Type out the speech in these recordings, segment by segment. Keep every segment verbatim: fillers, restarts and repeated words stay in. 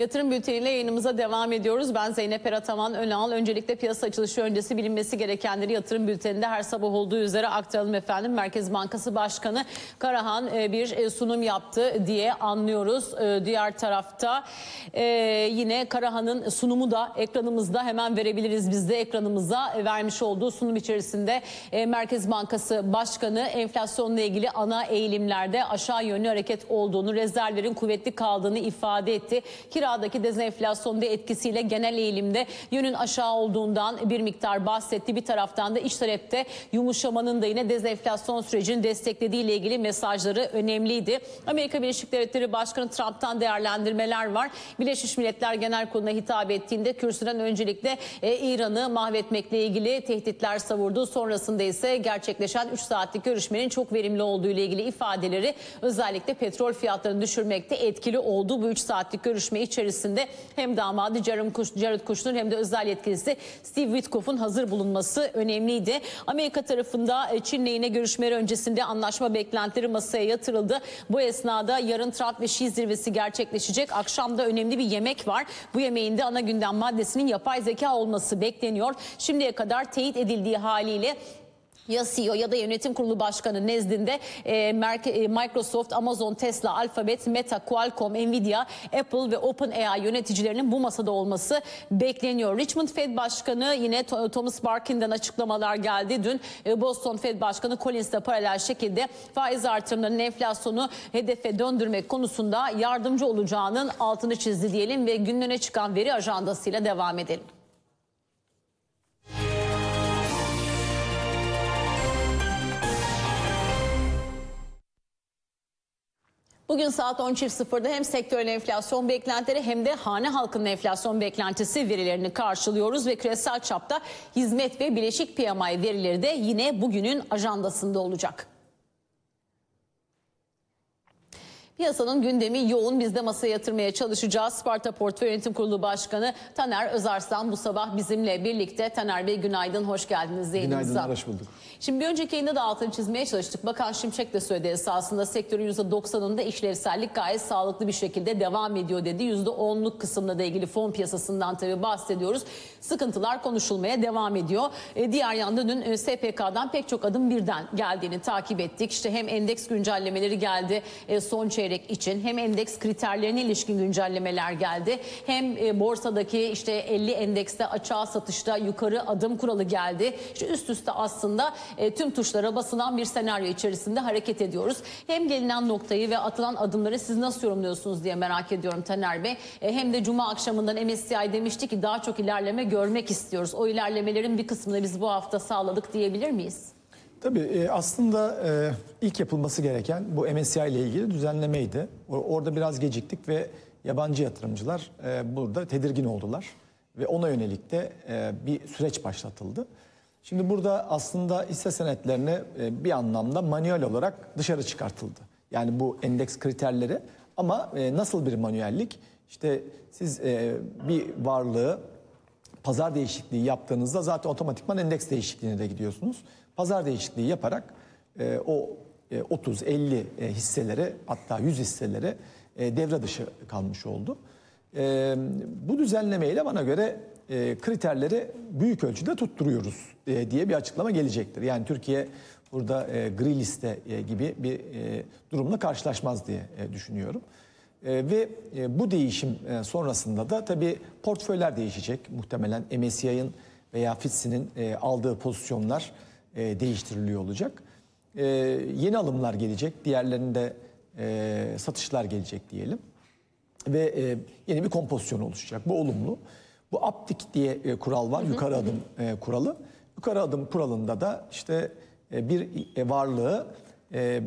Yatırım bülteniyle yayınımıza devam ediyoruz. Ben Zeynep Erataman Önal. Öncelikle piyasa açılışı öncesi bilinmesi gerekenleri yatırım bülteninde her sabah olduğu üzere aktaralım efendim. Merkez Bankası Başkanı Karahan bir sunum yaptı diye anlıyoruz. Diğer tarafta yine Karahan'ın sunumu da ekranımızda, hemen verebiliriz biz de ekranımıza. Vermiş olduğu sunum içerisinde Merkez Bankası Başkanı enflasyonla ilgili ana eğilimlerde aşağı yönlü hareket olduğunu, rezervlerin kuvvetli kaldığını ifade etti. Kiradaki dezenflasyonda etkisiyle genel eğilimde yönün aşağı olduğundan bir miktar bahsetti. Bir taraftan da iç talepte yumuşamanın da yine dezenflasyon sürecini desteklediği ile ilgili mesajları önemliydi. Amerika Birleşik Devletleri Başkanı Trump'tan değerlendirmeler var. Birleşmiş Milletler Genel Kurulu'na hitap ettiğinde kürsüden öncelikle e, İran'ı mahvetmekle ilgili tehditler savurdu. Sonrasında ise gerçekleşen üç saatlik görüşmenin çok verimli olduğu ile ilgili ifadeleri, özellikle petrol fiyatlarını düşürmekte etkili oldu. Bu üç saatlik görüşme içerisinde hem damadı Jared Kushner hem de özel yetkilisi Steve Witkoff'un hazır bulunması önemliydi. Amerika tarafında Çin'le yine görüşmeler öncesinde anlaşma beklentileri masaya yatırıldı. Bu esnada yarın Trump ve Xi zirvesi gerçekleşecek. Akşamda önemli bir yemek var. Bu yemeğin de ana gündem maddesinin yapay zeka olması bekleniyor. Şimdiye kadar teyit edildiği haliyle ya C E O ya da yönetim kurulu başkanı nezdinde e, Microsoft, Amazon, Tesla, Alphabet, Meta, Qualcomm, Nvidia, Apple ve OpenAI yöneticilerinin bu masada olması bekleniyor. Richmond Fed Başkanı yine Thomas Barkin'den açıklamalar geldi. Dün e, Boston Fed Başkanı Collins'le paralel şekilde faiz artırımlarının enflasyonu hedefe döndürmek konusunda yardımcı olacağının altını çizdi diyelim ve günün öne çıkan veri ajandasıyla devam edelim. Bugün saat on sıfırda hem sektörel enflasyon beklentileri hem de hane halkının enflasyon beklentisi verilerini karşılıyoruz ve küresel çapta hizmet ve bileşik P M I verileri de yine bugünün ajandasında olacak. Piyasanın gündemi yoğun. Biz de masaya yatırmaya çalışacağız. Sparta Portföy Yönetim Kurulu Başkanı Taner Özarslan bu sabah bizimle birlikte. Taner Bey günaydın, hoş geldiniz yayınımıza. Günaydın, hoş bulduk. Şimdi bir önceki yayında da altını çizmeye çalıştık. Bakan Şimşek de söyledi, esasında sektörün yüzde doksanında işlevsellik gayet sağlıklı bir şekilde devam ediyor dedi. yüzde onluk kısımla da ilgili fon piyasasından tabii bahsediyoruz. Sıkıntılar konuşulmaya devam ediyor. E, diğer yanda dün e, S P K'dan pek çok adım birden geldiğini takip ettik. İşte hem endeks güncellemeleri geldi e, son çeyrek için, hem endeks kriterlerine ilişkin güncellemeler geldi. Hem e, borsadaki işte elli endekste açığa satışta yukarı adım kuralı geldi. İşte üst üste aslında e, tüm tuşlara basılan bir senaryo içerisinde hareket ediyoruz. Hem gelinen noktayı ve atılan adımları siz nasıl yorumluyorsunuz diye merak ediyorum Taner Bey. E, hem de Cuma akşamından M S C I demişti ki daha çok ilerleme görmek istiyoruz. O ilerlemelerin bir kısmını biz bu hafta sağladık diyebilir miyiz? Tabii aslında ilk yapılması gereken bu M S C I ile ilgili düzenlemeydi. Orada biraz geciktik ve yabancı yatırımcılar burada tedirgin oldular. Ve ona yönelik de bir süreç başlatıldı. Şimdi burada aslında hisse senetlerine bir anlamda manuel olarak dışarı çıkartıldı. Yani bu endeks kriterleri, ama nasıl bir manuellik? İşte siz bir varlığı pazar değişikliği yaptığınızda zaten otomatikman endeks değişikliğine de gidiyorsunuz. Pazar değişikliği yaparak e, o e, otuz elli e, hisseleri, hatta yüz hisseleri e, devre dışı kalmış oldu. E, bu düzenlemeyle bana göre e, kriterleri büyük ölçüde tutturuyoruz e, diye bir açıklama gelecektir. Yani Türkiye burada e, gri liste e, gibi bir e, durumla karşılaşmaz diye e, düşünüyorum. E, ve e, bu değişim e, sonrasında da tabii portföyler değişecek. Muhtemelen M S C I'nin veya F T S E'nin e, aldığı pozisyonlar e, değiştiriliyor olacak. E, yeni alımlar gelecek, diğerlerinde e, satışlar gelecek diyelim. Ve e, yeni bir kompozisyon oluşacak. Bu olumlu. Bu aptik diye e, kural var, yukarı adım e, kuralı. Yukarı adım kuralında da işte e, bir e, varlığı e,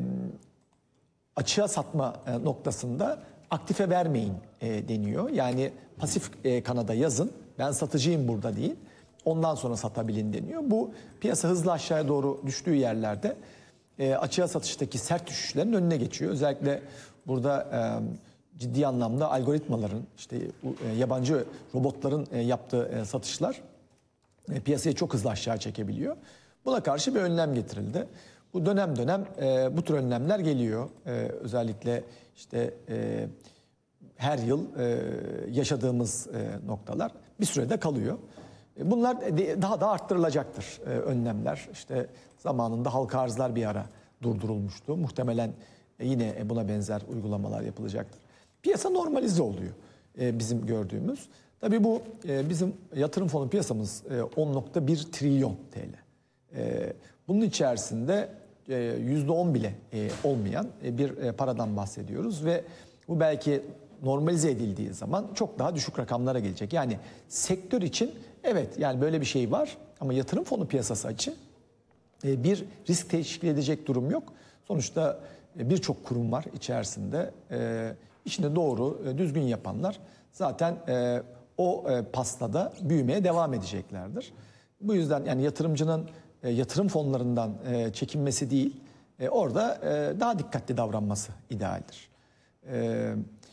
açığa satma e, noktasında aktife vermeyin e, deniyor. Yani pasif e, kanada yazın, ben satıcıyım burada değil. Ondan sonra satabilin deniyor. Bu piyasa hızlı aşağıya doğru düştüğü yerlerde e, açığa satıştaki sert düşüşlerin önüne geçiyor. Özellikle burada e, ciddi anlamda algoritmaların, işte e, yabancı robotların e, yaptığı e, satışlar e, piyasayı çok hızlı aşağı çekebiliyor. Buna karşı bir önlem getirildi. Bu dönem dönem e, bu tür önlemler geliyor. E, özellikle işte e, her yıl e, yaşadığımız e, noktalar bir sürede kalıyor. E, bunlar de, daha da arttırılacaktır e, önlemler. İşte zamanında halka arzlar bir ara durdurulmuştu. Muhtemelen e, yine buna benzer uygulamalar yapılacaktır. Piyasa normalize oluyor e, bizim gördüğümüz. Tabii bu e, bizim yatırım fonu piyasamız e, on nokta bir trilyon T L. E, bunun içerisinde e, yüzde on bile e, olmayan e, bir e, paradan bahsediyoruz ve bu belki normalize edildiği zaman çok daha düşük rakamlara gelecek. Yani sektör için evet, yani böyle bir şey var ama yatırım fonu piyasası için e, bir risk teşkil edecek durum yok. Sonuçta e, birçok kurum var içerisinde. E, işini doğru, e, düzgün yapanlar zaten e, o e, pastada büyümeye devam edeceklerdir. Bu yüzden yani yatırımcının e, yatırım fonlarından e, çekinmesi değil, e, orada e, daha dikkatli davranması idealdir. E,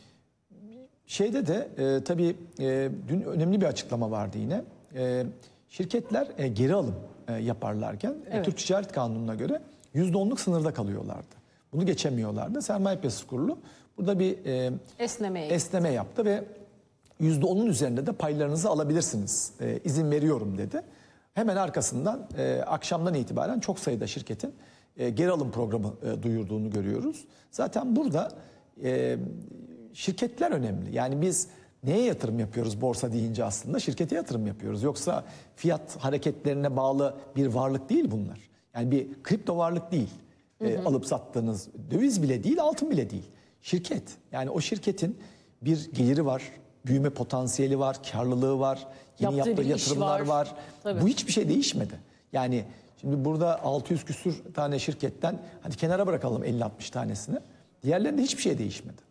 şeyde de e, tabii e, dün önemli bir açıklama vardı yine. E, şirketler e, geri alım e, yaparlarken Evet. e, Türk Ticaret Kanunu'na göre yüzde onluk sınırda kalıyorlardı. Bunu geçemiyorlardı. Sermaye Piyasası Kurulu burada bir e, Esnemeye. esneme yaptı ve yüzde onun üzerinde de paylarınızı alabilirsiniz. E, izin veriyorum dedi. Hemen arkasından e, akşamdan itibaren çok sayıda şirketin e, geri alım programı e, duyurduğunu görüyoruz. Zaten burada e, şirketler önemli. Yani biz neye yatırım yapıyoruz borsa deyince aslında şirkete yatırım yapıyoruz. Yoksa fiyat hareketlerine bağlı bir varlık değil bunlar. Yani bir kripto varlık değil. E, alıp sattığınız döviz bile değil, altın bile değil. Şirket, yani o şirketin bir geliri var, büyüme potansiyeli var, karlılığı var, yeni Yaptığı yaptığı bir iş yatırımlar var. var. Tabii. Bu hiçbir şey değişmedi. Yani şimdi burada altı yüz küsür tane şirketten hadi kenara bırakalım elli altmış tanesini. Diğerlerinde hiçbir şey değişmedi.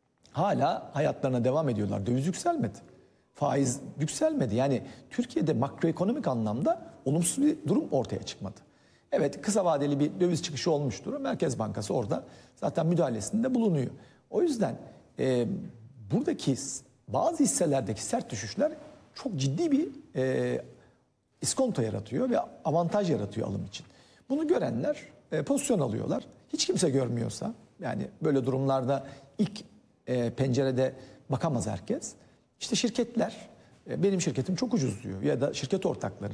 Hala hayatlarına devam ediyorlar. Döviz yükselmedi. Faiz yükselmedi. Yani Türkiye'de makroekonomik anlamda olumsuz bir durum ortaya çıkmadı. Evet, kısa vadeli bir döviz çıkışı olmuştur. Merkez Bankası orada zaten müdahalesinde bulunuyor. O yüzden e, buradaki bazı hisselerdeki sert düşüşler çok ciddi bir e, iskonto yaratıyor ve avantaj yaratıyor alım için. Bunu görenler e, pozisyon alıyorlar. Hiç kimse görmüyorsa, yani böyle durumlarda ilk e, pencerede bakamaz herkes. İşte şirketler, e, benim şirketim çok ucuz diyor ya da şirket ortakları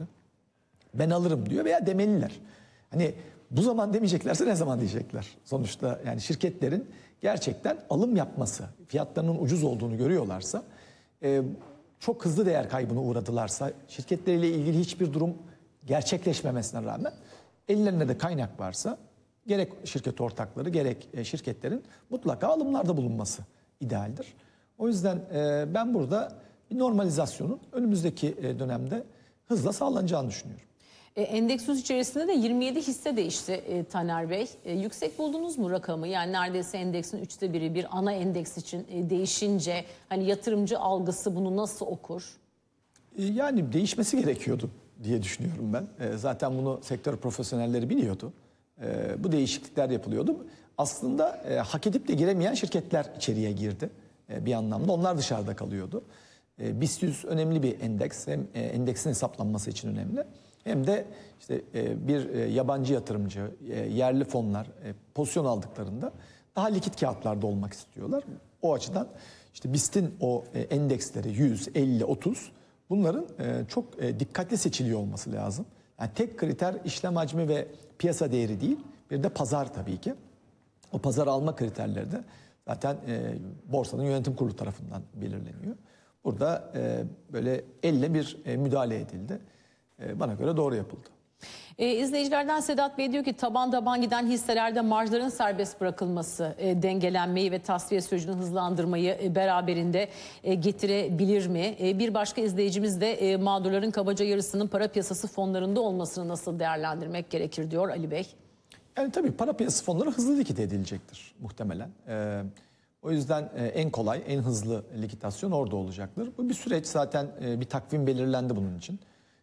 ben alırım diyor veya demeliler. Hani bu zaman demeyeceklerse ne zaman diyecekler? Sonuçta yani şirketlerin gerçekten alım yapması, fiyatlarının ucuz olduğunu görüyorlarsa, e, çok hızlı değer kaybına uğradılarsa, şirketleriyle ilgili hiçbir durum gerçekleşmemesine rağmen ellerinde de kaynak varsa gerek şirket ortakları gerek e, şirketlerin mutlaka alımlarda bulunması idealdir. O yüzden e, ben burada bir normalizasyonun önümüzdeki e, dönemde hızla sağlanacağını düşünüyorum. E, Endeks yüz içerisinde de yirmi yedi hisse değişti e, Taner Bey. E, yüksek buldunuz mu rakamı? Yani neredeyse endeksin üçte biri bir ana endeks için e, değişince hani yatırımcı algısı bunu nasıl okur? E, yani değişmesi gerekiyordu diye düşünüyorum ben. E, zaten bunu sektör profesyonelleri biliyordu. E, bu değişiklikler yapılıyordu. Aslında e, hak edip de giremeyen şirketler içeriye girdi e, bir anlamda. Onlar dışarıda kalıyordu. E, BIST yüz önemli bir endeks. Hem e, endeksin hesaplanması için önemli. Hem de işte e, bir e, yabancı yatırımcı, e, yerli fonlar e, pozisyon aldıklarında daha likit kağıtlarda olmak istiyorlar. O açıdan işte BIST'in o e, endeksleri yüz, elli, otuz bunların e, çok e, dikkatli seçiliyor olması lazım. Yani tek kriter işlem hacmi ve piyasa değeri değil, bir de pazar tabii ki. O pazar alma kriterleri de zaten e, borsanın yönetim kurulu tarafından belirleniyor. Burada e, böyle elle bir e, müdahale edildi. E, bana göre doğru yapıldı. E, izleyicilerden Sedat Bey diyor ki taban taban giden hisselerde marjların serbest bırakılması e, dengelenmeyi ve tasfiye sürecini hızlandırmayı e, beraberinde e, getirebilir mi? E, bir başka izleyicimiz de e, mağdurların kabaca yarısının para piyasası fonlarında olmasını nasıl değerlendirmek gerekir diyor Ali Bey. Yani tabii para piyasası fonları hızlı likit edilecektir muhtemelen. Ee, o yüzden e, en kolay, en hızlı likitasyon orada olacaktır. Bu bir süreç, zaten e, bir takvim belirlendi bunun için.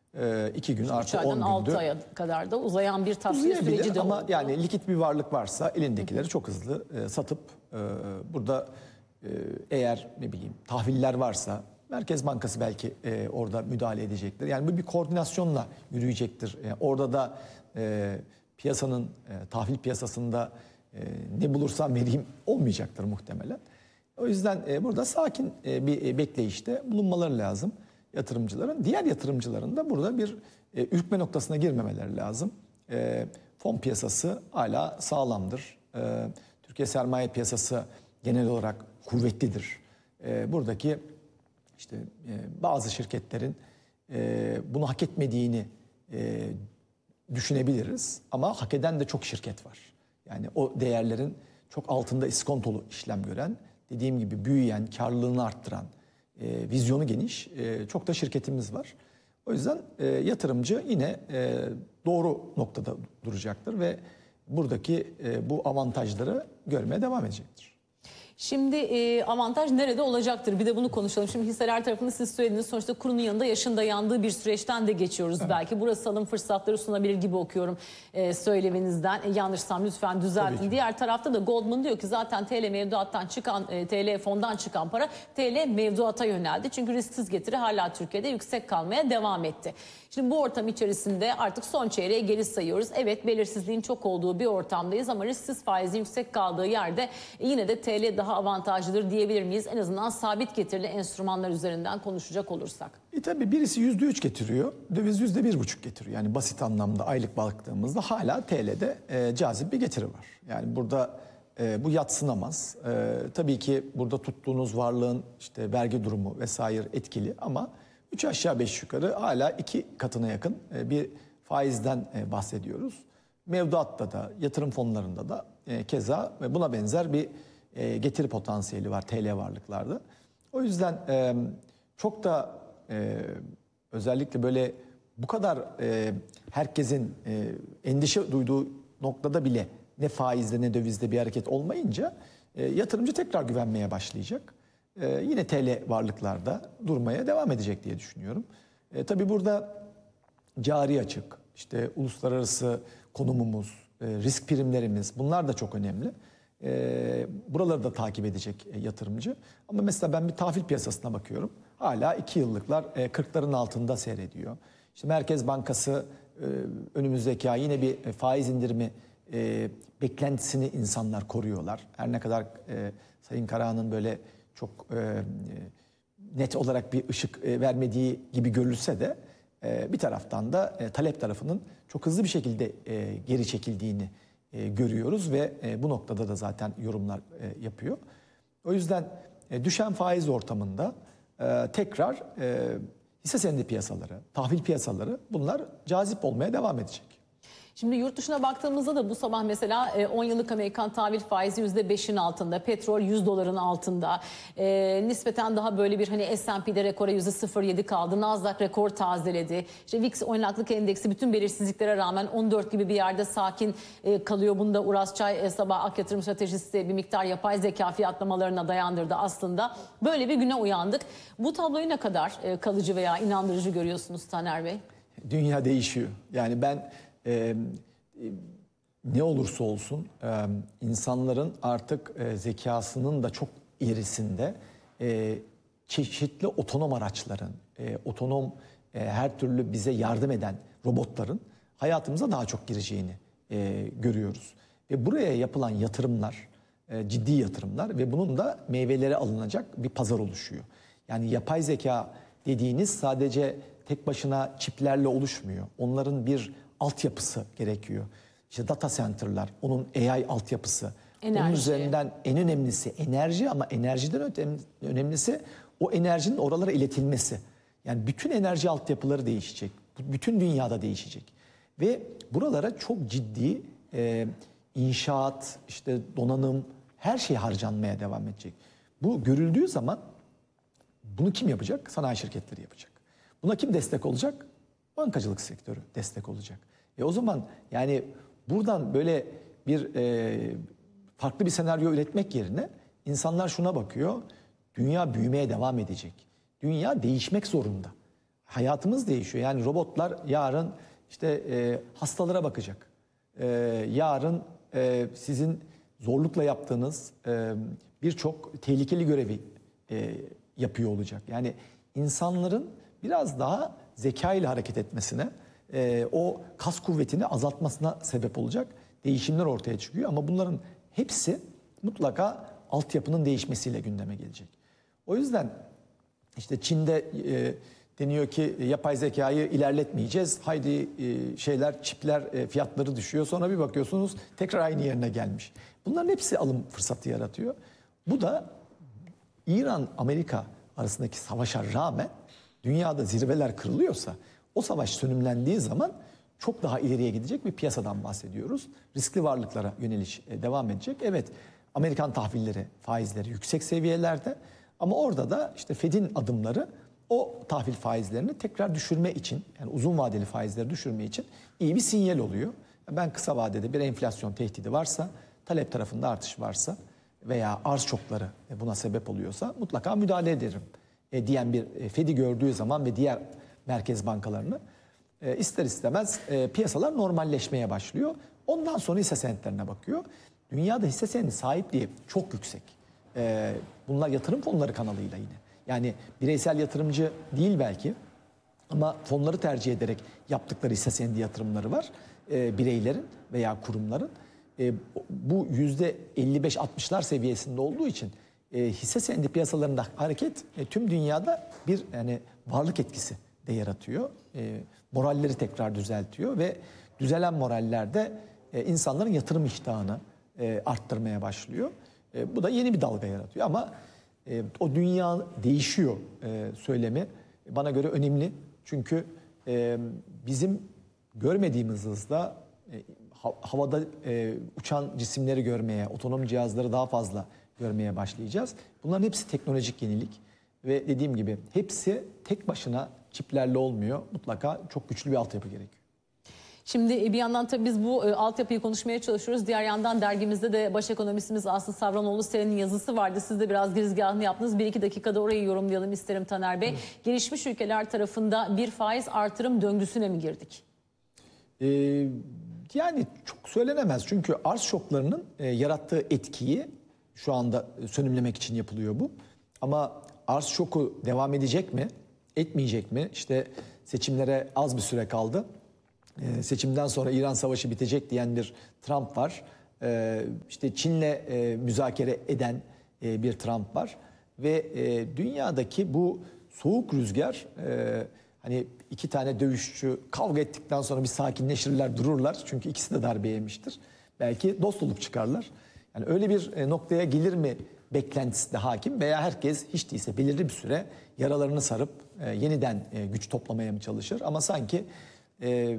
E, iki gün üç artı aydan on gündü. altı aya kadar da uzayan bir tasfiye Uzayabilir süreci de ama oldu. yani likit bir varlık varsa elindekileri çok hızlı e, satıp e, burada e, eğer ne bileyim tahviller varsa Merkez Bankası belki e, orada müdahale edecektir. Yani bu bir koordinasyonla yürüyecektir. E, orada da e, piyasanın, e, tahvil piyasasında e, ne bulursam vereyim olmayacaktır muhtemelen. O yüzden e, burada sakin e, bir e, bekleyişte bulunmaları lazım yatırımcıların. Diğer yatırımcıların da burada bir e, ürkme noktasına girmemeleri lazım. E, fon piyasası hala sağlamdır. E, Türkiye sermaye piyasası genel olarak kuvvetlidir. E, buradaki işte e, bazı şirketlerin e, bunu hak etmediğini e, düşünebiliriz. Ama hak eden de çok şirket var. Yani o değerlerin çok altında iskontolu işlem gören, dediğim gibi büyüyen, karlılığını arttıran, e, vizyonu geniş e, çok da şirketimiz var. O yüzden e, yatırımcı yine e, doğru noktada duracaktır ve buradaki e, bu avantajları görmeye devam edecektir. Şimdi e, avantaj nerede olacaktır? Bir de bunu konuşalım. Şimdi hisseler tarafını siz söylediniz. Sonuçta kurunun yanında yaşın dayandığı bir süreçten de geçiyoruz evet. belki. Burası alım fırsatları sunabilir gibi okuyorum e, söyleminizden. E, yanlışsam lütfen düzeltin. Diğer tarafta da Goldman diyor ki zaten T L mevduattan çıkan, e, T L fondan çıkan para T L mevduata yöneldi. Çünkü risksiz getiri hala Türkiye'de yüksek kalmaya devam etti. Şimdi bu ortam içerisinde artık son çeyreğe geri sayıyoruz. Evet, belirsizliğin çok olduğu bir ortamdayız ama risksiz faizin yüksek kaldığı yerde e, yine de T L daha avantajlıdır diyebilir miyiz? En azından sabit getirili enstrümanlar üzerinden konuşacak olursak. E tabii birisi yüzde üç getiriyor, döviz yüzde bir buçuk getiriyor. Yani basit anlamda aylık baktığımızda hala T L'de e, cazip bir getiri var. Yani burada e, bu yadsınamaz. E, tabii ki burada tuttuğunuz varlığın işte vergi durumu vesaire etkili ama üç aşağı beş yukarı hala iki katına yakın e, bir faizden e, bahsediyoruz. Mevduatta da yatırım fonlarında da e, keza buna benzer bir E, getiri potansiyeli var T L varlıklarda. O yüzden e, çok da e, özellikle böyle bu kadar e, herkesin e, endişe duyduğu noktada bile ne faizde ne dövizde bir hareket olmayınca e, yatırımcı tekrar güvenmeye başlayacak. E, yine T L varlıklarda durmaya devam edecek diye düşünüyorum. E, tabii burada cari açık, işte uluslararası konumumuz, e, risk primlerimiz bunlar da çok önemli. E, buraları da takip edecek e, yatırımcı. Ama mesela ben bir tahvil piyasasına bakıyorum. Hala iki yıllıklar e, kırkların altında seyrediyor. İşte Merkez Bankası e, önümüzdeki ay yine bir e, faiz indirimi e, beklentisini insanlar koruyorlar. Her ne kadar e, Sayın Karahan'ın böyle çok e, net olarak bir ışık e, vermediği gibi görülse de e, bir taraftan da e, talep tarafının çok hızlı bir şekilde e, geri çekildiğini E, görüyoruz ve e, bu noktada da zaten yorumlar e, yapıyor. O yüzden e, düşen faiz ortamında e, tekrar e, hisse senedi piyasaları, tahvil piyasaları bunlar cazip olmaya devam edecek. Şimdi yurt dışına baktığımızda da bu sabah mesela on yıllık Amerikan tahvil faizi yüzde beşin altında, petrol yüz doların altında. E, nispeten daha böyle bir hani S and P'de rekora yüzde sıfır virgül yedi kaldı. Nasdaq rekor tazeledi. İşte V I X oynaklık endeksi bütün belirsizliklere rağmen on dört gibi bir yerde sakin e, kalıyor. Bunu da Uras Çay e, sabah Ak Yatırım Stratejisi bir miktar yapay zeka fiyatlamalarına dayandırdı aslında. Böyle bir güne uyandık. Bu tabloyu ne kadar e, kalıcı veya inandırıcı görüyorsunuz Taner Bey? Dünya değişiyor. Yani ben Ee, ne olursa olsun e, insanların artık e, zekasının da çok ilerisinde e, çeşitli otonom araçların, e, otonom e, her türlü bize yardım eden robotların hayatımıza daha çok gireceğini e, görüyoruz. Ve buraya yapılan yatırımlar, e, ciddi yatırımlar ve bunun da meyveleri alınacak bir pazar oluşuyor. Yani yapay zeka dediğiniz sadece tek başına çiplerle oluşmuyor. Onların bir altyapısı gerekiyor. İşte data center'lar, onun A I altyapısı. Enerji. Onun üzerinden en önemlisi enerji ama enerjiden önemlisi o enerjinin oralara iletilmesi. Yani bütün enerji altyapıları değişecek. Bütün dünyada değişecek. Ve buralara çok ciddi e, inşaat, işte donanım, her şey harcanmaya devam edecek. Bu görüldüğü zaman bunu kim yapacak? Sanayi şirketleri yapacak. Buna kim destek olacak? Bankacılık sektörü destek olacak. E o zaman yani buradan böyle bir e, farklı bir senaryo üretmek yerine insanlar şuna bakıyor. Dünya büyümeye devam edecek. Dünya değişmek zorunda. Hayatımız değişiyor. Yani robotlar yarın işte e, hastalara bakacak. E, yarın e, sizin zorlukla yaptığınız e, birçok tehlikeli görevi e, yapıyor olacak. Yani insanların biraz daha zeka ile hareket etmesine, e, o kas kuvvetini azaltmasına sebep olacak değişimler ortaya çıkıyor. Ama bunların hepsi mutlaka altyapının değişmesiyle gündeme gelecek. O yüzden işte Çin'de e, deniyor ki e, yapay zekayı ilerletmeyeceğiz. Haydi e, şeyler, çipler e, fiyatları düşüyor. Sonra bir bakıyorsunuz tekrar aynı yerine gelmiş. Bunların hepsi alım fırsatı yaratıyor. Bu da İran-Amerika arasındaki savaşa rağmen dünyada zirveler kırılıyorsa o savaş sönümlendiği zaman çok daha ileriye gidecek bir piyasadan bahsediyoruz. Riskli varlıklara yöneliş e, devam edecek. Evet, Amerikan tahvilleri, faizleri yüksek seviyelerde ama orada da işte Fed'in adımları o tahvil faizlerini tekrar düşürme için, yani uzun vadeli faizleri düşürme için iyi bir sinyal oluyor. Ben kısa vadede bir enflasyon tehdidi varsa, talep tarafında artış varsa veya arz şokları buna sebep oluyorsa mutlaka müdahale ederim e, diyen bir e, Fed'i gördüğü zaman ve diğer merkez bankalarını e, ister istemez e, piyasalar normalleşmeye başlıyor. Ondan sonra hisse senetlerine bakıyor. Dünyada hisse senedi sahipliği çok yüksek. E, bunlar yatırım fonları kanalıyla yine. Yani bireysel yatırımcı değil belki ama fonları tercih ederek yaptıkları hisse senedi yatırımları var. E, bireylerin veya kurumların. E, bu yüzde elli beş altmışlar seviyesinde olduğu için e, hisse senedi piyasalarında hareket e, tüm dünyada bir yani varlık etkisi de yaratıyor. E, moralleri tekrar düzeltiyor ve düzelen morallerde e, insanların yatırım iştahını e, arttırmaya başlıyor. E, bu da yeni bir dalga yaratıyor ama e, o dünya değişiyor e, söylemi bana göre önemli. Çünkü e, bizim görmediğimiz hızla e, havada e, uçan cisimleri görmeye, otonom cihazları daha fazla görmeye başlayacağız. Bunların hepsi teknolojik yenilik ve dediğim gibi hepsi tek başına çiplerle olmuyor. Mutlaka çok güçlü bir altyapı gerekiyor. Şimdi bir yandan tabii biz bu e, altyapıyı konuşmaya çalışıyoruz. Diğer yandan dergimizde de baş ekonomistimiz Aslı Savranoğlu Seren'in yazısı vardı. Siz de biraz girizgahını yaptınız. Bir iki dakikada orayı yorumlayalım isterim Taner Bey. Evet. Gelişmiş ülkeler tarafında bir faiz artırım döngüsüne mi girdik? Ee, yani çok söylenemez. Çünkü arz şoklarının e, yarattığı etkiyi şu anda sönümlemek için yapılıyor bu. Ama arz şoku devam edecek mi? Etmeyecek mi? İşte seçimlere az bir süre kaldı. Ee, seçimden sonra İran Savaşı bitecek diyen bir Trump var. Ee, işte Çin'le e, müzakere eden e, bir Trump var. Ve e, dünyadaki bu soğuk rüzgar, e, hani iki tane dövüşçü kavga ettikten sonra bir sakinleşirler, dururlar. Çünkü ikisi de darbe yemiştir. Belki dost olup çıkarlar. Yani öyle bir e, noktaya gelir mi beklentisi de hakim veya herkes hiç değilse belirli bir süre yaralarını sarıp e, yeniden e, güç toplamaya mı çalışır? Ama sanki e,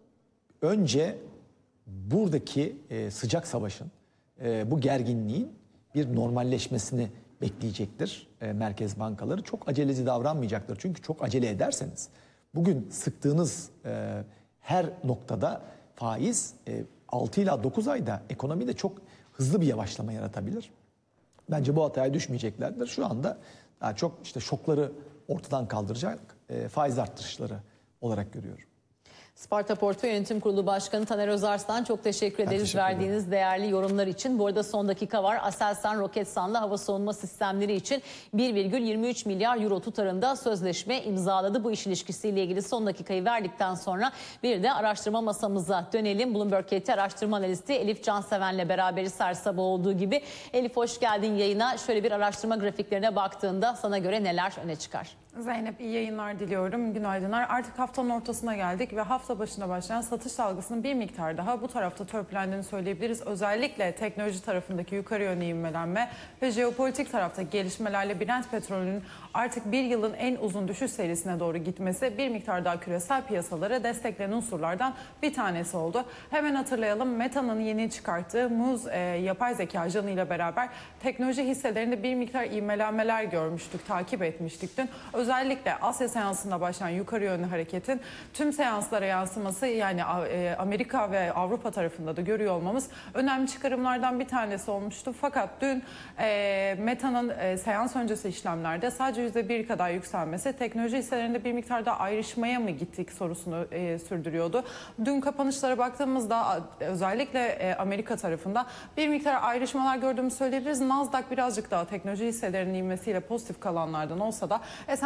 önce buradaki e, sıcak savaşın, e, bu gerginliğin bir normalleşmesini bekleyecektir e, merkez bankaları. Çok aceleci davranmayacaktır. Çünkü çok acele ederseniz bugün sıktığınız e, her noktada faiz e, altı ila dokuz ayda ekonomide çok hızlı bir yavaşlama yaratabilir. Bence bu hataya düşmeyeceklerdir. Şu anda daha çok işte şokları ortadan kaldıracak e, faiz artışları olarak görüyorum. Sparta Portföy Yönetim Kurulu Başkanı Taner Özarslan çok teşekkür ederiz teşekkür verdiğiniz değerli yorumlar için. Bu arada son dakika var. Aselsan Roketsan'la hava savunma sistemleri için bir virgül yirmi üç milyar euro tutarında sözleşme imzaladı. Bu iş ilişkisiyle ilgili son dakikayı verdikten sonra bir de araştırma masamıza dönelim. Bloomberg K T araştırma analisti Elif Canseven'le beraberiz her sabah olduğu gibi. Elif hoş geldin yayına. Şöyle bir araştırma grafiklerine baktığında sana göre neler öne çıkar? Zeynep iyi yayınlar diliyorum. Günaydınlar. Artık haftanın ortasına geldik ve hafta başında başlayan satış dalgasının bir miktar daha bu tarafta törpülendiğini söyleyebiliriz. Özellikle teknoloji tarafındaki yukarı yönlü ivmelenme ve jeopolitik tarafta gelişmelerle Brent petrolünün artık bir yılın en uzun düşüş serisine doğru gitmesi bir miktar daha küresel piyasalara destekleyen unsurlardan bir tanesi oldu. Hemen hatırlayalım, Meta'nın yeni çıkarttığı Muz e, yapay zeka ajanıyla beraber teknoloji hisselerinde bir miktar ivmelenmeler görmüştük, takip etmiştik dün. Özellikle Asya seansında başlayan yukarı yönlü hareketin tüm seanslara yansıması, yani Amerika ve Avrupa tarafında da görüyor olmamız önemli çıkarımlardan bir tanesi olmuştu. Fakat dün e, Meta'nın e, seans öncesi işlemlerde sadece yüzde bir kadar yükselmesi teknoloji hisselerinde bir miktar daha ayrışmaya mı gittik sorusunu e, sürdürüyordu. Dün kapanışlara baktığımızda özellikle e, Amerika tarafında bir miktar ayrışmalar gördüğümüzü söyleyebiliriz. Nasdaq birazcık daha teknoloji hisselerinin inmesiyle pozitif kalanlardan olsa da S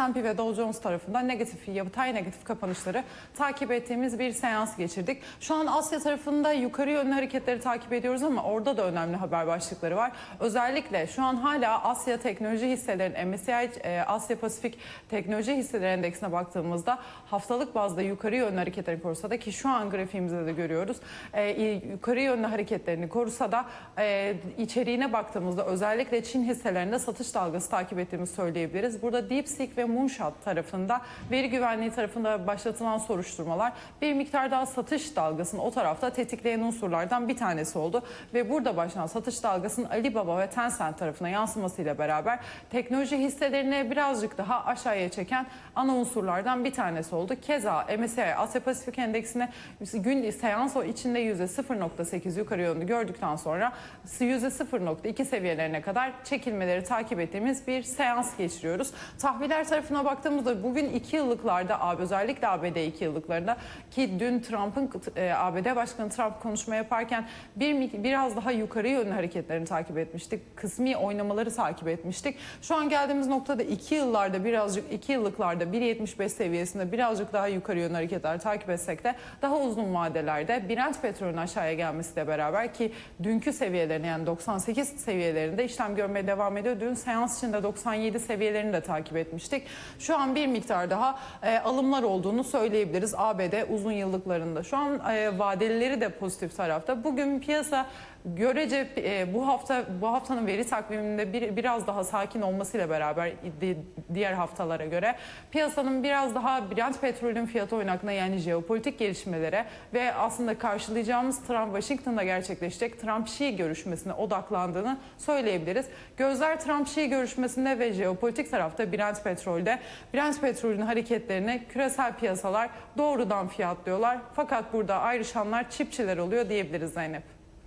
and P ve Dow Jones tarafında negatif, yatay negatif kapanışları takip ettiğimiz bir seans geçirdik. Şu an Asya tarafında yukarı yönlü hareketleri takip ediyoruz ama orada da önemli haber başlıkları var. Özellikle şu an hala Asya teknoloji hisselerinin M S C I e, Asya Pasifik Teknoloji Hisseleri Endeksine baktığımızda haftalık bazda yukarı yönlü hareketleri korusa da, ki şu an grafiğimizde de görüyoruz, e, yukarı yönlü hareketlerini korusa da e, içeriğine baktığımızda özellikle Çin hisselerinde satış dalgası takip ettiğimizi söyleyebiliriz. Burada DeepSeek ve Moonshot tarafında, veri güvenliği tarafında başlatılan soruşturmalar bir miktar daha satış dalgasını o tarafta tetikleyen unsurlardan bir tanesi oldu. Ve burada başlayan satış dalgasının Alibaba ve Tencent tarafına yansımasıyla beraber teknoloji hisselerini birazcık daha aşağıya çeken ana unsurlardan bir tanesi oldu. Keza M S C I Asya Pasifik Endeksine gün seans o içinde yüzde sıfır nokta sekiz yukarı yönlü gördükten sonra yüzde sıfır nokta iki seviyelerine kadar çekilmeleri takip ettiğimiz bir seans geçiriyoruz. Tahviller tarafına baktığımızda bugün iki yıllıklarda, özellikle A B D iki yıllıklarında, ki dün Trump'ın A B D Başkanı Trump konuşma yaparken bir biraz daha yukarı yönlü hareketlerini takip etmiştik. Kısmi oynamaları takip etmiştik. Şu an geldiğimiz noktada iki yıllarda birazcık iki yıllıklarda bir yetmiş beş seviyesinde birazcık daha yukarı yönlü hareketler takip etsek de daha uzun vadelerde Brent petrolün aşağıya gelmesiyle beraber, ki dünkü seviyelerine yani doksan sekiz seviyelerinde işlem görmeye devam ediyor. Dün seans içinde doksan yedi seviyelerini de takip etmiştik. Şu an bir miktar daha e, alımlar olduğunu söyleyebiliriz A B D uzun yıllıklarında. Şu an e, vadelileri de pozitif tarafta. Bugün piyasa görece e, bu hafta bu haftanın veri takviminde bir, biraz daha sakin olmasıyla beraber di, diğer haftalara göre piyasanın biraz daha Brent petrolün fiyatı oynaklığına, yani jeopolitik gelişmelere ve aslında karşılayacağımız Trump-Washington'da gerçekleşecek Trump-Xi görüşmesine odaklandığını söyleyebiliriz. Gözler Trump-Xi görüşmesinde ve jeopolitik tarafta Brent petrolde. Brent petrolün hareketlerini küresel piyasalar doğrudan fiyatlıyorlar. Fakat burada ayrışanlar çiftçiler oluyor diyebiliriz Zeynep.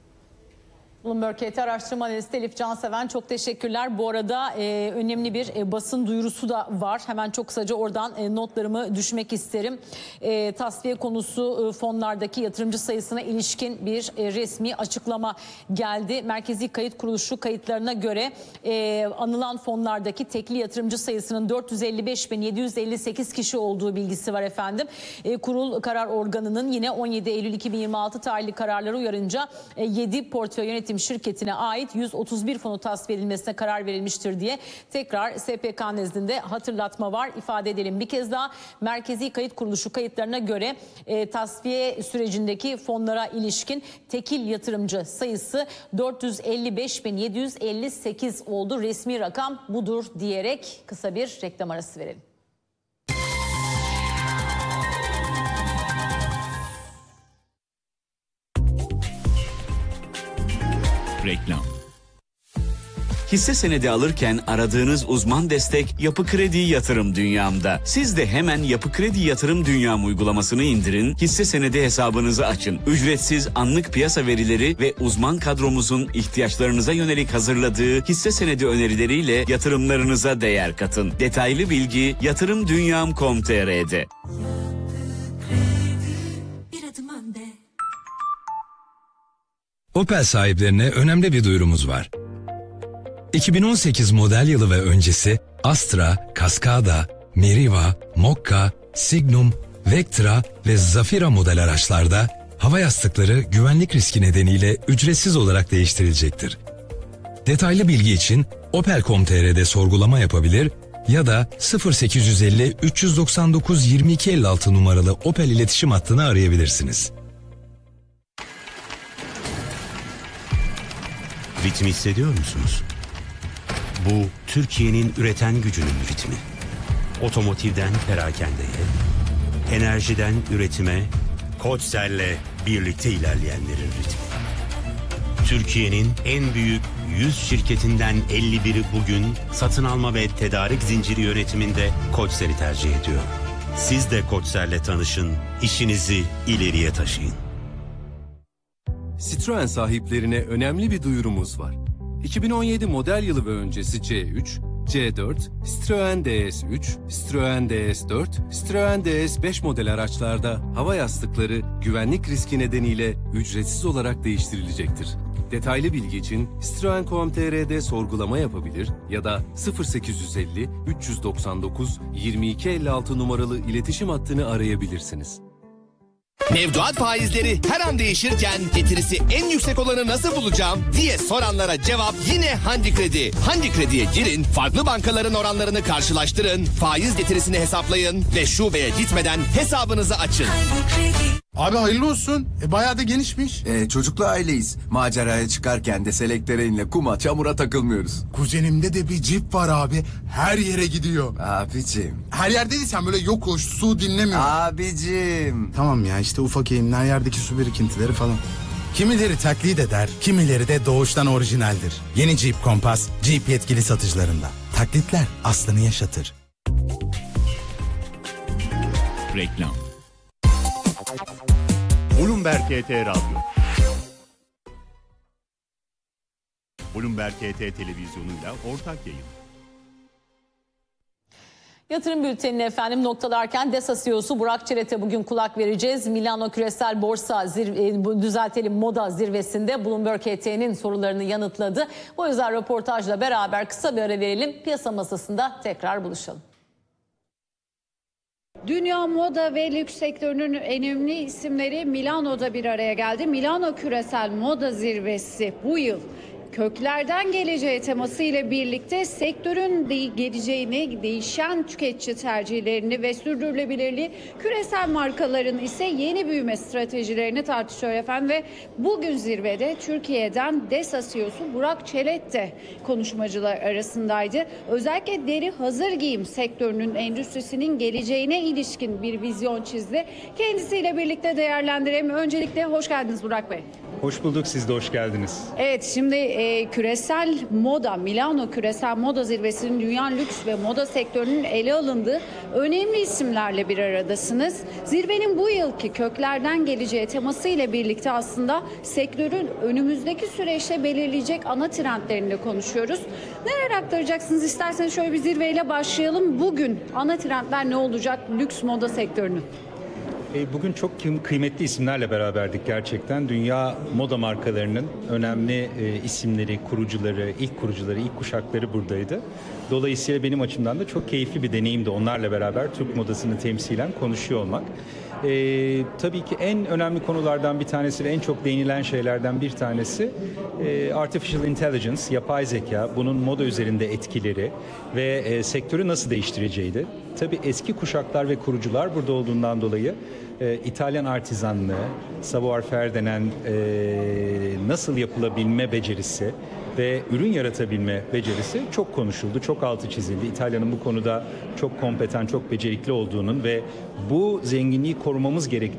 Bloomberg H T araştırma analisti Elif Canseven, çok teşekkürler. Bu arada e, önemli bir e, basın duyurusu da var. Hemen çok kısaca oradan e, notlarımı düşmek isterim. E, tasfiye konusu e, fonlardaki yatırımcı sayısına ilişkin bir e, resmi açıklama geldi. Merkezi Kayıt Kuruluşu kayıtlarına göre e, anılan fonlardaki tekli yatırımcı sayısının dört yüz elli beş bin yedi yüz elli sekiz kişi olduğu bilgisi var efendim. E, kurul karar organının yine on yedi Eylül iki bin yirmi altı tarihli kararları uyarınca e, yedi portföy yönetim şirketine ait yüz otuz bir fonu tasfiye edilmesine karar verilmiştir diye tekrar S P K nezdinde hatırlatma var. İfade edelim bir kez daha, Merkezi Kayıt Kuruluşu kayıtlarına göre e, tasfiye sürecindeki fonlara ilişkin tekil yatırımcı sayısı dört yüz elli beş bin yedi yüz elli sekiz oldu. Resmi rakam budur diyerek kısa bir reklam arası verelim. Reklam. Hisse senedi alırken aradığınız uzman destek Yapı Kredi Yatırım Dünyam'da. Siz de hemen Yapı Kredi Yatırım Dünyam uygulamasını indirin, hisse senedi hesabınızı açın. Ücretsiz anlık piyasa verileri ve uzman kadromuzun ihtiyaçlarınıza yönelik hazırladığı hisse senedi önerileriyle yatırımlarınıza değer katın. Detaylı bilgi yatırım dünyam nokta com nokta t r'de. Opel sahiplerine önemli bir duyurumuz var. iki bin on sekiz model yılı ve öncesi Astra, Cascada, Meriva, Mokka, Signum, Vectra ve Zafira model araçlarda hava yastıkları güvenlik riski nedeniyle ücretsiz olarak değiştirilecektir. Detaylı bilgi için opel nokta com nokta t r'de sorgulama yapabilir ya da sıfır sekiz yüz elli üç yüz doksan dokuz yirmi iki elli altı numaralı Opel iletişim hattını arayabilirsiniz. Ritmi hissediyor musunuz? Bu Türkiye'nin üreten gücünün ritmi. Otomotivden perakendeye, enerjiden üretime, Koçser'le birlikte ilerleyenlerin ritmi. Türkiye'nin en büyük yüz şirketinden elli biri bugün satın alma ve tedarik zinciri yönetiminde Koçser'i tercih ediyor. Siz de Koçser'le tanışın, işinizi ileriye taşıyın. Citroen sahiplerine önemli bir duyurumuz var. iki bin on yedi model yılı ve öncesi C üç, C dört, Citroen D S üç, Citroen D S dört, Citroen D S beş model araçlarda hava yastıkları güvenlik riski nedeniyle ücretsiz olarak değiştirilecektir. Detaylı bilgi için citroen nokta com nokta tr'de sorgulama yapabilir ya da sıfır sekiz yüz elli üç yüz doksan dokuz yirmi iki elli altı numaralı iletişim hattını arayabilirsiniz. Mevduat faizleri her an değişirken getirisi en yüksek olanı nasıl bulacağım diye soranlara cevap yine Handi Kredi. Handi Kredi'ye girin, farklı bankaların oranlarını karşılaştırın, faiz getirisini hesaplayın ve şubeye gitmeden hesabınızı açın. Abi hayırlı olsun. E, bayağı da genişmiş. E, çocuklu aileyiz. Maceraya çıkarken de selektöreinle kuma çamura takılmıyoruz. Kuzenimde de bir cip var abi. Her yere gidiyor. Abicim. Her yerde değil, sen böyle yokuş, su dinlemiyor. Abicim. Tamam ya, işte ufak eğimler, yerdeki su birikintileri falan. Kimileri taklit eder, kimileri de doğuştan orijinaldir. Yeni Jeep Compass, Jeep yetkili satıcılarında. Taklitler aslını yaşatır. Reklam. Bloomberg H T Radyo. Bloomberg H T televizyonuyla ortak yayın. Yatırım bültenini efendim noktalarken DESA C E O'su Burak Çelet'e bugün kulak vereceğiz. Milano Küresel Borsa zirve, düzeltelim moda zirvesinde Bloomberg H T'nin sorularını yanıtladı. O yüzden röportajla beraber kısa bir ara verelim. Piyasa masasında tekrar buluşalım. Dünya moda ve lüks sektörünün önemli isimleri Milano'da bir araya geldi. Milano Küresel Moda Zirvesi bu yıl köklerden geleceği teması ile birlikte sektörün de geleceğini, değişen tüketici tercihlerini ve sürdürülebilirliği, küresel markaların ise yeni büyüme stratejilerini tartışıyor efendim. Ve bugün zirvede Türkiye'den DESA C E O'su Burak Çelet de konuşmacılar arasındaydı. Özellikle deri hazır giyim sektörünün, endüstrisinin geleceğine ilişkin bir vizyon çizdi. Kendisiyle birlikte değerlendirelim. Öncelikle hoş geldiniz Burak Bey. Hoş bulduk, siz de hoş geldiniz. Evet, şimdi e, küresel moda, Milano Küresel Moda Zirvesi'nin dünya lüks ve moda sektörünün ele alındığı önemli isimlerle bir aradasınız. Zirvenin bu yılki köklerden geleceği teması ile birlikte aslında sektörün önümüzdeki süreçte belirleyecek ana trendlerini de konuşuyoruz. Neler aktaracaksınız? İsterseniz şöyle bir zirveyle başlayalım. Bugün ana trendler ne olacak lüks moda sektörünün? Bugün çok kıymetli isimlerle beraberdik gerçekten. Dünya moda markalarının önemli isimleri, kurucuları, ilk kurucuları, ilk kuşakları buradaydı. Dolayısıyla benim açımdan da çok keyifli bir deneyimdi onlarla beraber Türk modasını temsilen konuşuyor olmak. Ee, tabii ki en önemli konulardan bir tanesi ve en çok değinilen şeylerden bir tanesi e, Artificial Intelligence, yapay zeka, bunun moda üzerinde etkileri ve e, sektörü nasıl değiştireceğiydi. Tabii eski kuşaklar ve kurucular burada olduğundan dolayı e, İtalyan artizanlığı, savoir-faire denen e, nasıl yapılabilme becerisi ve ürün yaratabilme becerisi çok konuşuldu, çok altı çizildi. İtalya'nın bu konuda çok kompetan, çok becerikli olduğunun ve bu zenginliği korumamız gerektiği